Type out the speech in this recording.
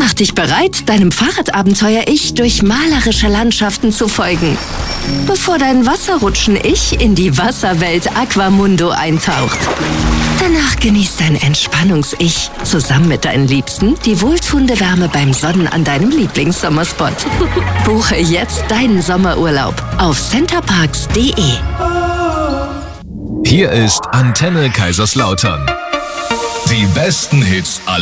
Mach dich bereit, deinem Fahrradabenteuer-Ich durch malerische Landschaften zu folgen, bevor dein Wasserrutschen-Ich in die Wasserwelt Aquamundo eintaucht. Danach genießt dein Entspannungs-Ich zusammen mit deinen Liebsten die wohltuende Wärme beim Sonnen an deinem Lieblingssommerspot. Buche jetzt deinen Sommerurlaub auf centerparks.de. Hier ist Antenne Kaiserslautern. Die besten Hits aller